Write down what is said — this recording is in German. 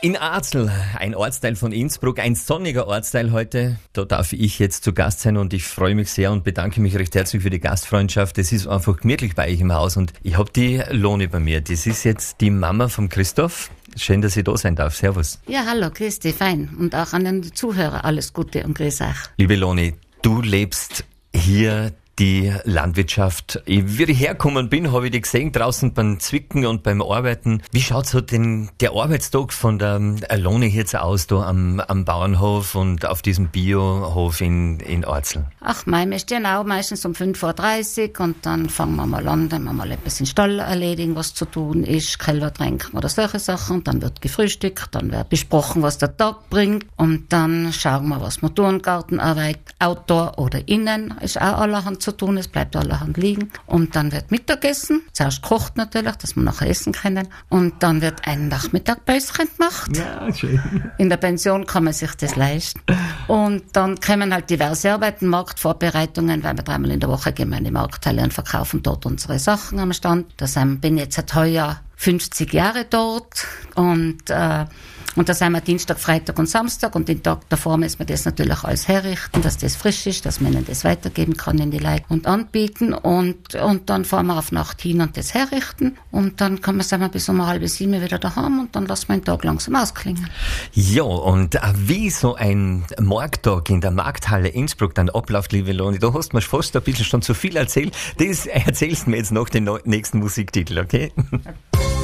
In Arzl, ein Ortsteil von Innsbruck, ein sonniger Ortsteil heute. Da darf ich jetzt zu Gast sein und ich freue mich sehr und bedanke mich recht herzlich für die Gastfreundschaft. Es ist einfach gemütlich bei euch im Haus und ich habe die Loni bei mir. Das ist jetzt die Mama von Christoph. Schön, dass ich da sein darf. Servus. Ja, hallo, grüß dich, fein. Und auch an den Zuhörer alles Gute und grüß euch. Liebe Loni, du lebst hier die Landwirtschaft. Wie ich hergekommen bin, habe ich dich gesehen, draußen beim Zwicken und beim Arbeiten. Wie schaut so der Arbeitstag von der Loni jetzt aus, da am Bauernhof und auf diesem Biohof in Arzl? Ach, wir stehen auch meistens um 5:30 Uhr und dann fangen wir mal an, dann wir mal etwas in den Stall erledigen, was zu tun ist, Kälber tränken oder solche Sachen. Und dann wird gefrühstückt, dann wird besprochen, was der Tag bringt und dann schauen wir, was wir tun, Gartenarbeit, Outdoor oder innen, ist auch allerhand zu tun, es bleibt allerhand liegen. Und dann wird Mittagessen, zuerst kocht natürlich, dass wir nachher essen können. Und dann wird ein Nachmittagpäuschen gemacht. Ja, schön. In der Pension kann man sich das leisten. Und dann kommen halt diverse Arbeiten, Marktvorbereitungen, weil wir 3-mal in der Woche gehen wir in die Markthalle und verkaufen dort unsere Sachen am Stand. Bin jetzt seit heuer 50 Jahre dort und da sind wir Dienstag, Freitag und Samstag und den Tag davor müssen wir das natürlich alles herrichten, dass das frisch ist, dass man ihnen das weitergeben kann in die Leute und anbieten und dann fahren wir auf Nacht hin und das herrichten und dann sind wir bis um 6:30 wieder daheim und dann lassen wir den Tag langsam ausklingen. Ja, und wie so ein Markttag in der Markthalle Innsbruck dann abläuft, liebe Loni, da hast du mir fast ein bisschen schon zu viel erzählt. Das erzählst du mir jetzt nach dem nächsten Musiktitel, okay?